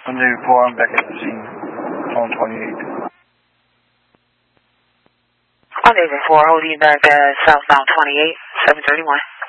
Sunday before, I'm back at the scene on 28th. Sunday before, holding you back at southbound 28, 731.